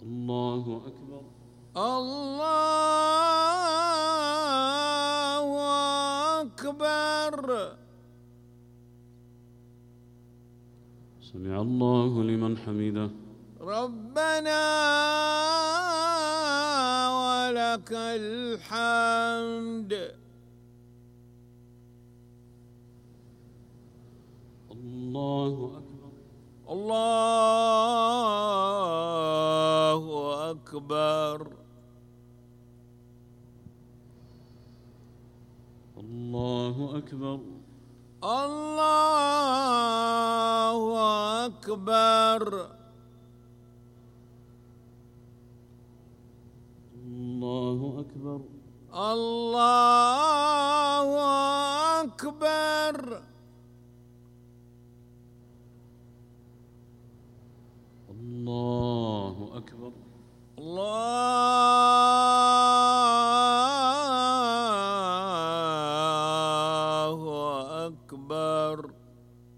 الله أكبر. الله أكبر. سمع الله لمن حمده. ربنا ولك الحمد. الله أكبر. الله أكبر. الله أكبر. الله أكبر. الله أكبر. الله أكبر. الله أكبر. الله